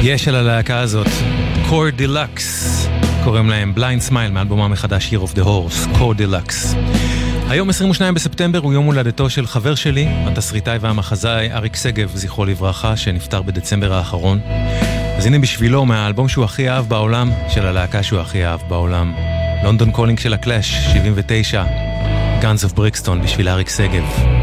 יש על הלהקה הזאת קור דילקס, קוראים להם בליינד סמייל מאלבומם המחדש Year of the Horse, קור דילקס. היום 22 בספטמבר הוא יום הולדתו של חבר שלי, התסריטאי והמחזאי אריק סגב, זכרו לברכה, שנפטר בדצמבר האחרון. אז הנה בשבילו מהאלבום שהוא הכי אהב בעולם, של הלהקה שהוא הכי אהב בעולם, לונדון קולינג של הקלאש, 79, Guns of Brixton, בשביל אריק סגב.